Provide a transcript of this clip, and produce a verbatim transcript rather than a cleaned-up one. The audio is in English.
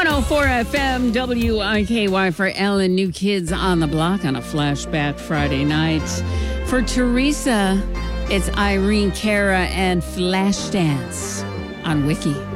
one oh four F M W I K Y for Ellen. New Kids on the Block on a Flashback Friday night. For Teresa, it's Irene Cara and Flashdance on Wiki.